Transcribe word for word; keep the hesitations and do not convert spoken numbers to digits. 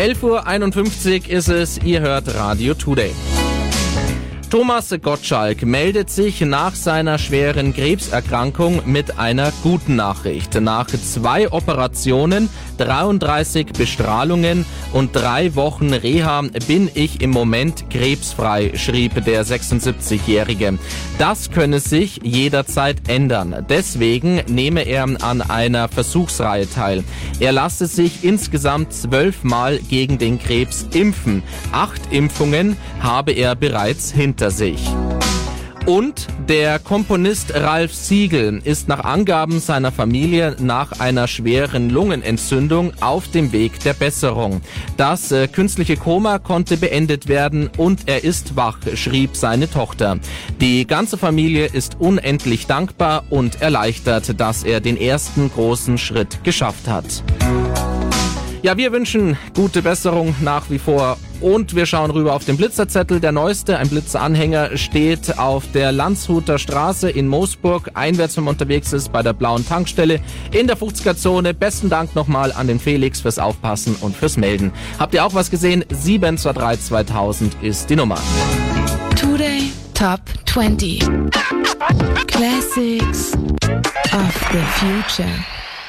elf Uhr einundfünfzig ist es, ihr hört Radio Today. Thomas Gottschalk meldet sich nach seiner schweren Krebserkrankung mit einer guten Nachricht. Nach zwei Operationen, dreiunddreißig Bestrahlungen und drei Wochen Reha bin ich im Moment krebsfrei, schrieb der sechsundsiebzigjährige. Das könne sich jederzeit ändern. Deswegen nehme er an einer Versuchsreihe teil. Er lasse sich insgesamt zwölfmal gegen den Krebs impfen. Acht Impfungen habe er bereits hinter sich. Und der Komponist Ralf Siegel ist nach Angaben seiner Familie nach einer schweren Lungenentzündung auf dem Weg der Besserung. Das äh, künstliche Koma konnte beendet werden und er ist wach, schrieb seine Tochter. Die ganze Familie ist unendlich dankbar und erleichtert, dass er den ersten großen Schritt geschafft hat. Ja, wir wünschen gute Besserung nach wie vor. Und wir schauen rüber auf den Blitzerzettel. Der neueste, ein Blitzeranhänger, steht auf der Landshuter Straße in Moosburg. Einwärts, wenn man unterwegs ist, bei der blauen Tankstelle in der fünfziger-Zone. Besten Dank nochmal an den Felix fürs Aufpassen und fürs Melden. Habt ihr auch was gesehen? sieben zwei drei zweitausend ist die Nummer. Today Top zwanzig. Classics of the Future.